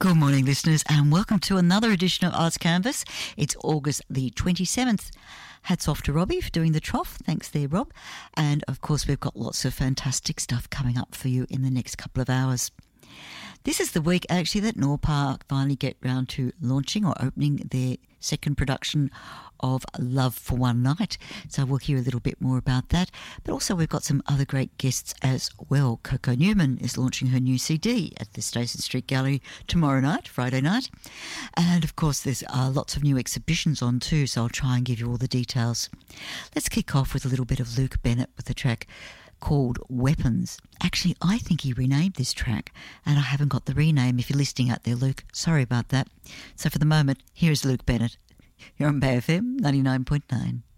Good morning, listeners, and welcome to another edition of Arts Canvas. It's August the 27th. Hats off to Robbie for doing the trough. Thanks there, Rob. And, of course, we've got lots of fantastic stuff coming up for you in the next couple of hours. This is the week, actually, that Norpark finally get round to launching or opening their second production of Love for One Night. So we'll hear a little bit more about that. But also we've got some other great guests as well. Coco Newman is launching her new CD at the Stacey Street Gallery tomorrow night, Friday night. And, of course, there's lots of new exhibitions on too, so I'll try and give you all the details. Let's kick off with a little bit of Luke Bennett with the track called Weapons. Actually, I think he renamed this track, and I haven't got the rename. If you're listening out there, Luke, sorry about that. So for the moment, here is Luke Bennett. You're on Bay FM 99.9.